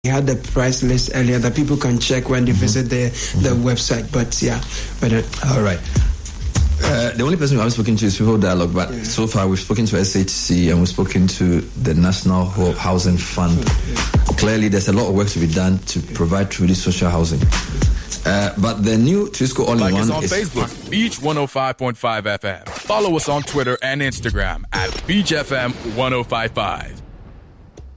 had the price list earlier that people can check when they visit the website. But all right. The only person we haven't spoken to is People Dialogue, but so far we've spoken to SHC and we've spoken to the National Housing Fund. Clearly, there's a lot of work to be done to provide truly social housing. But the new Twisco All-in-One is on Facebook, Beach 105.5 FM. Follow us on Twitter and Instagram at Beach FM 1055.